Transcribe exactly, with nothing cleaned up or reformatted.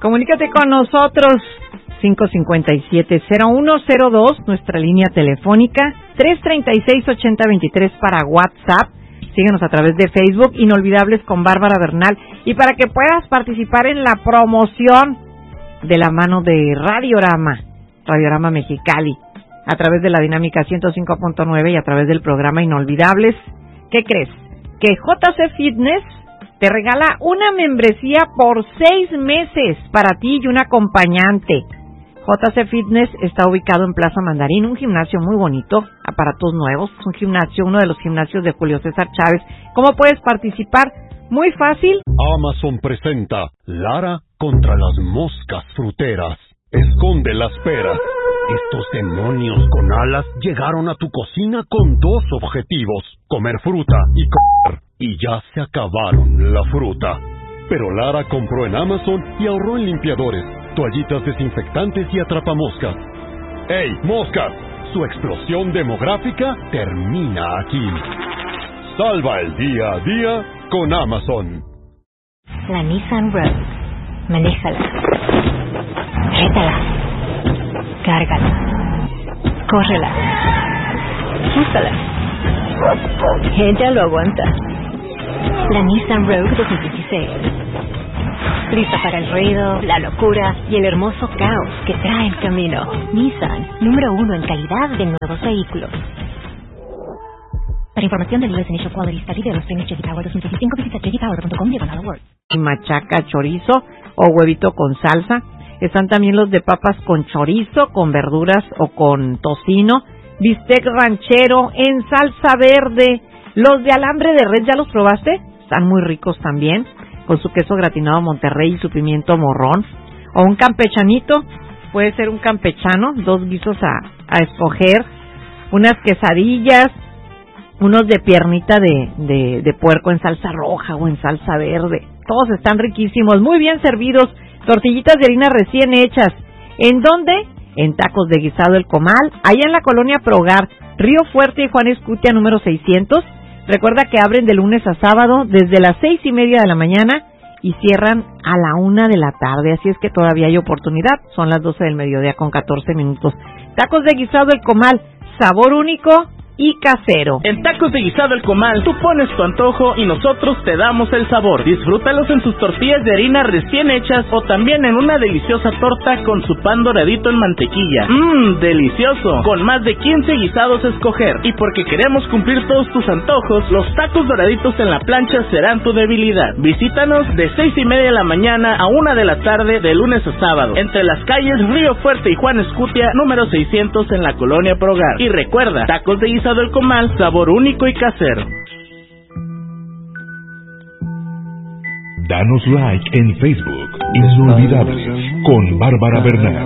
Comunícate con nosotros, cinco cinco siete, cero uno cero dos, nuestra línea telefónica, tres tres seis, ocho cero dos tres para WhatsApp. Síguenos a través de Facebook, Inolvidables con Bárbara Bernal. Y para que puedas participar en la promoción de la mano de Radiorama, Radiorama Mexicali, a través de la Dinámica ciento cinco punto nueve y a través del programa Inolvidables, ¿qué crees? Que J C Fitness te regala una membresía por seis meses para ti y un acompañante. J C Fitness está ubicado en Plaza Mandarín, un gimnasio muy bonito, aparatos nuevos, un gimnasio, uno de los gimnasios de Julio César Chávez. ¿Cómo puedes participar? Muy fácil. Amazon presenta Lara contra las moscas fruteras. Esconde las peras. Estos demonios con alas llegaron a tu cocina con dos objetivos: comer fruta y comer. Y ya se acabaron la fruta. Pero Lara compró en Amazon y ahorró en limpiadores, toallitas desinfectantes y atrapamoscas. ¡Ey, moscas! Su explosión demográfica termina aquí. Salva el día a día con Amazon. La Nissan Rogue. Manéjala. Rétala. Cárgala. Córrela. Úsala. Ella lo aguanta. La Nissan Rogue dos mil dieciséis. Lista para el ruido, la locura y el hermoso caos que trae el camino. Nissan, número uno en calidad de nuevos vehículos. Para información del U S Initial Quality Study de los premios J D Power dos mil veinticinco, visita j d power punto com diagonal awards. Machaca chorizo o huevito con salsa. Están también los de papas con chorizo, con verduras o con tocino. Bistec ranchero en salsa verde. Los de alambre de red, ¿ya los probaste? Están muy ricos también, con su queso gratinado Monterrey y su pimiento morrón. O un campechanito, puede ser un campechano, dos guisos a, a escoger. Unas quesadillas, unos de piernita de, de, de puerco en salsa roja o en salsa verde. Todos están riquísimos, muy bien servidos. Tortillitas de harina recién hechas. ¿En dónde? En Tacos de Guisado El Comal, allá en la colonia Progar, Río Fuerte y Juan Escutia número seiscientos. Recuerda que abren de lunes a sábado desde las seis y media de la mañana y cierran a la una de la tarde, así es que todavía hay oportunidad. Son las doce del mediodía con catorce minutos. Tacos de Guisado El Comal, sabor único y casero. En Tacos de Guisado El Comal, tú pones tu antojo y nosotros te damos el sabor. Disfrútalos en sus tortillas de harina recién hechas o también en una deliciosa torta con su pan doradito en mantequilla. Mmm, delicioso. Con más de quince guisados a escoger. Y porque queremos cumplir todos tus antojos, los tacos doraditos en la plancha serán tu debilidad. Visítanos de seis y media de la mañana a una de la tarde de lunes a sábado, entre las calles Río Fuerte y Juan Escutia número seiscientos en la colonia Progar. Y recuerda, Tacos de Guisado del Comal, sabor único y casero. Danos like en Facebook, Inolvidables con Bárbara Bernal.